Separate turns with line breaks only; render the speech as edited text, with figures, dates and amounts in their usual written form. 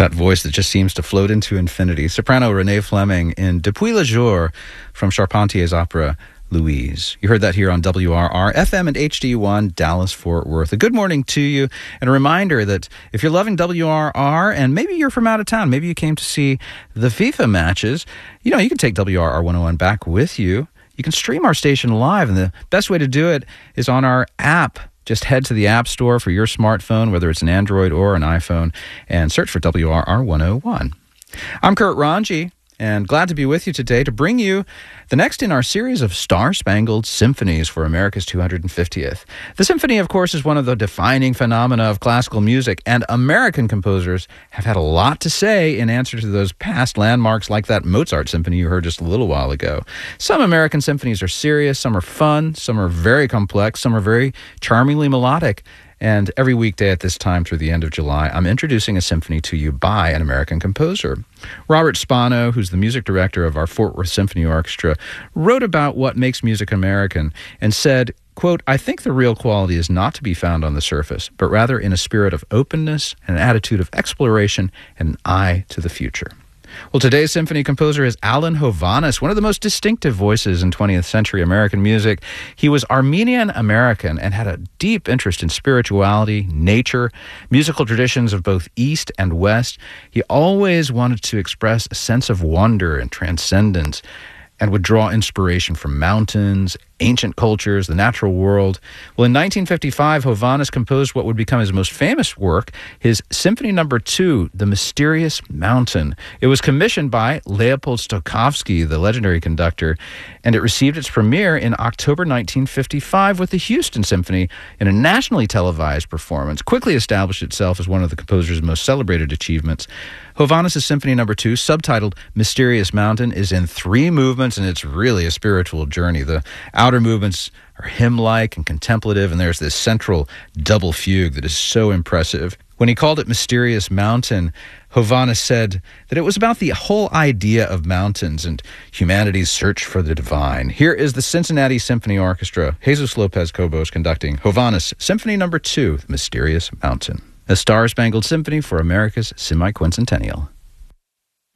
That voice that just seems to float into infinity. Soprano Renee Fleming in Depuis le Jour from Charpentier's opera Louise. You heard that here on WRR, FM and HD1, Dallas-Fort Worth. A good morning to you, and a reminder that if you're loving WRR, and maybe you're from out of town, maybe you came to see the FIFA matches, you can take WRR 101 back with you. You can stream our station live, and the best way to do it is on our app. Just head to the App Store for your smartphone, whether it's an Android or an iPhone, and search for WRR 101. I'm Kurt Ranji, and glad to be with you today to bring you the next in our series of Star-Spangled Symphonies for America's 250th. The symphony, of course, is one of the defining phenomena of classical music, and American composers have had a lot to say in answer to those past landmarks like that Mozart symphony you heard just a little while ago. Some American symphonies are serious, some are fun, some are very complex, some are very charmingly melodic. And every weekday at this time through the end of July, I'm introducing a symphony to you by an American composer. Robert Spano, who's the music director of our Fort Worth Symphony Orchestra, wrote about what makes music American and said, quote, "I think the real quality is not to be found on the surface, but rather in a spirit of openness, an attitude of exploration, and an eye to the future." Well, today's symphony composer is Alan Hovhaness, one of the most distinctive voices in 20th century American music. He was Armenian-American and had a deep interest in spirituality, nature, musical traditions of both East and West. He always wanted to express a sense of wonder and transcendence, and would draw inspiration from mountains, ancient cultures, the natural world. Well, in 1955, Hovhaness composed what would become his most famous work, his Symphony No. 2, The Mysterious Mountain. It was commissioned by Leopold Stokowski, the legendary conductor, and it received its premiere in October 1955 with the Houston Symphony in a nationally televised performance. Quickly established itself as one of the composer's most celebrated achievements. Hovhaness' Symphony No. 2, subtitled Mysterious Mountain, is in 3 movements, and it's really a spiritual journey. The outer movements are hymn-like and contemplative, and there's this central double fugue that is so impressive. When he called it Mysterious Mountain, Hovhaness said that it was about the whole idea of mountains and humanity's search for the divine. Here is the Cincinnati Symphony Orchestra, Jesus Lopez Cobos conducting Hovhaness Symphony No. 2, Mysterious Mountain. A Star-Spangled Symphony for America's semi-quincentennial.